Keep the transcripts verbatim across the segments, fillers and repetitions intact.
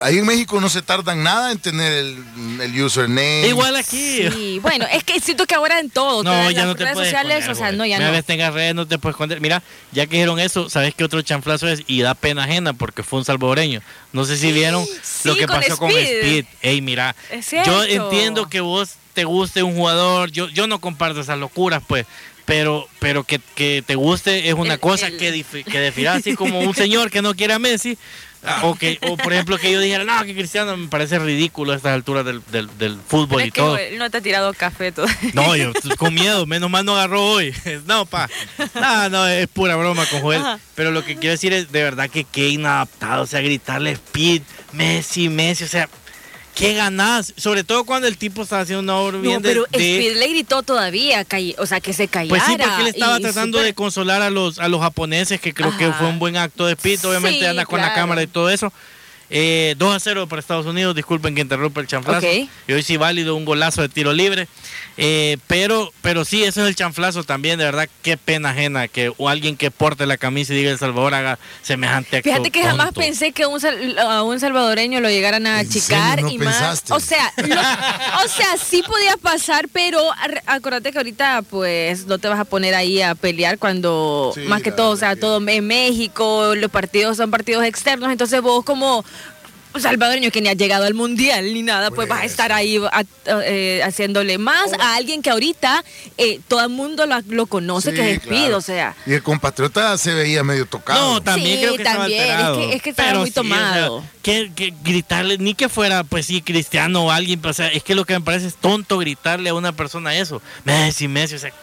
Ahí en México no se tardan nada en tener el, el username. Igual aquí. Sí, bueno, es que siento que ahora en todo, no, todas ya las no te redes puedes sociales, esconder, o sea, güey. no, ya Una no. vez tengas redes no te puedes esconder. Mira, ya que dijeron eso, ¿sabes qué otro chanflazo es? Y da pena ajena porque fue un salvadoreño. No sé si vieron Sí, lo que con pasó con Speed. Speed. Ey, mira, Es yo cierto. entiendo que vos te guste un jugador, yo, yo no comparto esas locuras, pues. Pero, pero que, que te guste es una El- cosa el- que, dif- que definirá así como un señor que no quiere a Messi. O, que, o por ejemplo que yo dijera, no, que Cristiano me parece ridículo a estas alturas del, del, del fútbol Pero y es que todo. él no te ha tirado café todo. No, yo con miedo, menos mal no agarró hoy. No, pa. No, no, es pura broma con Joel. Ajá. Pero lo que quiero decir es de verdad que qué inadaptado, o sea, gritarle Speed, Messi, Messi, o sea, qué ganás. Sobre todo cuando el tipo estaba haciendo una obra bien No, de- pero de, Speed le gritó todavía, call- o sea, que se callara. Pues sí, porque él estaba y tratando súper- de consolar a los a los japoneses, que creo que Ajá. fue un buen acto de Speed. Obviamente Sí, anda con la claro. cámara y todo eso. Eh, dos a cero para Estados Unidos, disculpen que interrumpa el chanflazo. Ok. Y hoy sí válido un golazo de tiro libre. Eh, pero, pero sí, eso es el chanflazo también, de verdad, qué pena ajena que o alguien que porte la camisa y diga El Salvador haga semejante acto. Fíjate que jamás tonto. pensé que un sal- a un salvadoreño lo llegaran a ¿En achicar serio no y más. pensaste? O sea, lo- o sea, sí podía pasar, pero ar- acuérdate que ahorita pues no te vas a poner ahí a pelear cuando Sí, más que la todo, o verdad sea, que- todo en México, los partidos son partidos externos, entonces vos como salvadoreño que ni ha llegado al mundial ni nada, pues Pues. vas a estar ahí a- eh, haciéndole más a alguien que ahorita eh, todo el mundo lo, lo conoce, Sí, que es Speed, claro. o sea. Y el compatriota se veía medio tocado. No, también Sí, creo que también, estaba alterado. es que- es que estaba Pero muy sí, o sea, tomado. que, que gritarle, ni que fuera, pues sí, Cristiano o alguien, o sea, es que lo que me parece es tonto gritarle a una persona eso. Messi, Messi, o sea,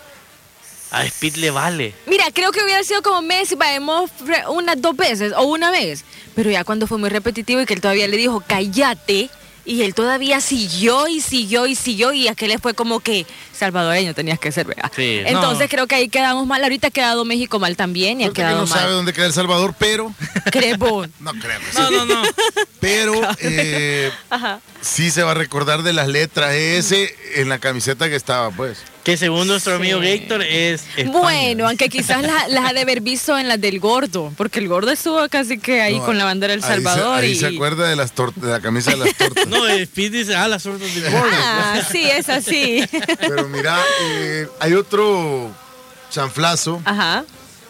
a Speed le vale. Mira, creo que hubiera sido como Messi, vayamos unas dos veces o una vez, pero ya cuando fue muy repetitivo y que él todavía le dijo, cállate, y él todavía siguió y siguió y siguió, y aquel fue como que salvadoreño tenías que ser, ¿verdad? Sí, Entonces no. creo que ahí quedamos mal, ahorita ha quedado México mal también y ha Porque quedado no sabe mal. dónde queda El Salvador, pero... ¿Crees vos? No creo que sí. No, no, no. Pero eh, Ajá. sí se va a recordar de las letras ese en la camiseta que estaba, pues. Que según nuestro amigo Sí. Gator es España. Bueno, aunque quizás las las ha de haber visto en las del gordo, porque el gordo estuvo casi que ahí No, con la bandera del ahí se- Salvador. Ahí y... se acuerda de, las tor- de la camisa de las tortas. No, Speed dice, ah, las sordas del gordo. Ah, sí, es así. Pero mira, eh, hay otro chanflazo, Ajá.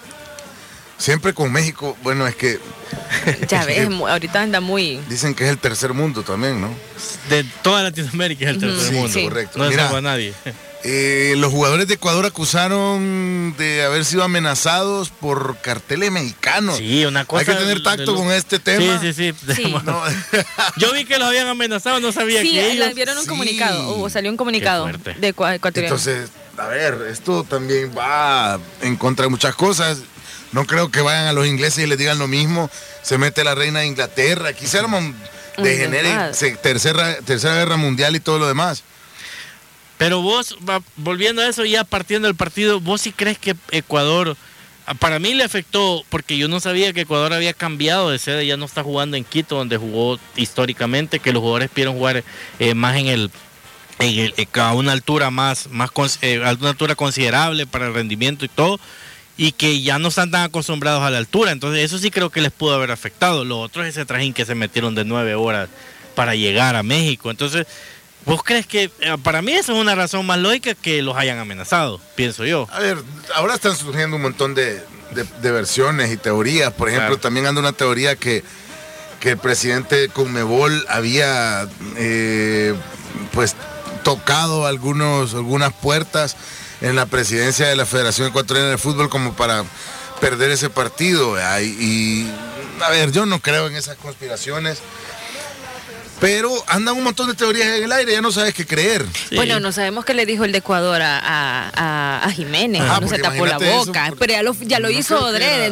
siempre con México. Bueno, es que Ya ves, mu- ahorita anda muy... dicen que es el tercer mundo también, ¿no? De toda Latinoamérica es el tercer Sí, mundo. sí, correcto. No es Mira. salvo a nadie. Eh, los jugadores de Ecuador acusaron de haber sido amenazados por carteles mexicanos. Sí, una cosa. Hay que tener de tacto los- con este tema. Sí, sí, sí. Sí. No, Yo vi que los habían amenazado, no sabía Sí, que la- ellos. vieron un Sí. comunicado, o salió un comunicado Qué fuerte. de ecua- ecuatoriano. entonces, a ver, esto también va en contra de muchas cosas. No creo que vayan a los ingleses y les digan lo mismo. Se mete la reina de Inglaterra. Aquí se arma un Un degenere, desmadre. se- tercera, tercera guerra mundial y todo lo demás. Pero vos, va- volviendo a eso, ya partiendo del partido, ¿vos sí crees que Ecuador, a- para mí le afectó, porque yo no sabía que Ecuador había cambiado de sede, ya no está jugando en Quito, donde jugó históricamente, que los jugadores pidieron jugar eh, más en el, en el- eh, a una altura más, más cons- eh, a una altura considerable para el rendimiento y todo, y que ya no están tan acostumbrados a la altura, entonces eso sí creo que les pudo haber afectado. Lo otro es ese trajín que se metieron de nueve horas para llegar a México, entonces... ¿Vos crees que, eh, para mí eso es una razón más lógica que los hayan amenazado, pienso yo? A ver, ahora están surgiendo un montón de, de- de versiones y teorías. Por ejemplo, Claro. también anda una teoría que, que el presidente de Conmebol había eh, pues tocado algunos, algunas puertas en la presidencia de la Federación Ecuatoriana de Fútbol como para perder ese partido. ¿verdad? Y, y, a ver, yo no creo en esas conspiraciones. Pero andan un montón de teorías en el aire, ya no sabes qué creer. Sí. Bueno, no sabemos qué le dijo el de Ecuador a, a, a- a Jiménez, Ah, no se porque tapó la imagínate eso, boca, porque pero ya lo, ya lo no hizo creo que adrede. era-